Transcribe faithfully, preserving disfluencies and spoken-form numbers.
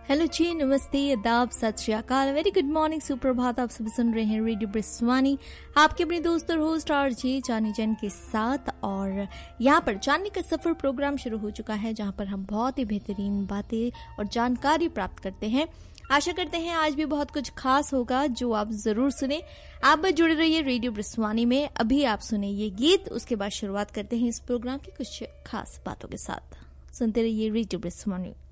Hello जी, नमस्ते, आदाब, सत श्री अकाल, वेरी गुड मॉर्निंग, सुप्रभात। आप सभी सुन रहे हैं रेडियो ब्रिस्वानी, आपके अपने दोस्त और होस्ट आर जे चानी जैन के साथ। और यहाँ पर चांदनी का सफर प्रोग्राम शुरू हो चुका है, जहाँ पर हम बहुत ही बेहतरीन बातें और जानकारी प्राप्त करते हैं। आशा करते हैं आज भी बहुत कुछ खास होगा जो आप जरूर सुने। आप बस जुड़े रहिए रेडियो ब्रिस्वानी में। अभी आप सुने ये गीत, उसके बाद शुरुआत करते हैं इस प्रोग्राम की कुछ खास बातों के साथ। सुनते रहिए रेडियो ब्रिस्वानी।